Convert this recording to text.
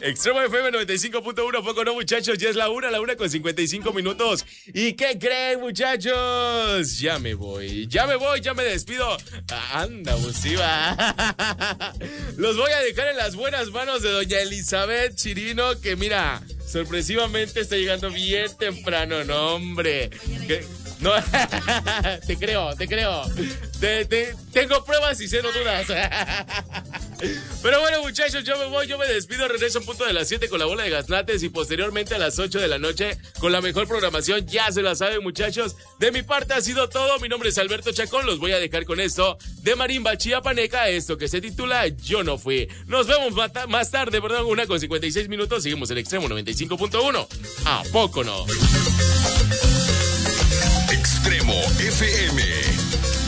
Extremo FM 95.1, poco no, muchachos, ya es la una con 55 minutos. ¿Y qué creen, muchachos? Ya me voy, ya me despido. Anda, abusiva. Los voy a dejar en las buenas manos de doña Elizabeth Chirino, que mira, sorpresivamente está llegando bien temprano, no, hombre. No, te creo. Tengo pruebas y cero dudas. Pero bueno, muchachos, yo me voy, yo me despido, regreso en punto de las 7 con la bola de gaznates y posteriormente a las 8 de la noche con la mejor programación, ya se la saben, muchachos. De mi parte ha sido todo, mi nombre es Alberto Chacón, los voy a dejar con esto de Marimba Chiapaneca, esto que se titula Yo no fui. Nos vemos más tarde, 1:56 minutos, seguimos en Extremo 95.1. ¿A poco no? Extremo FM.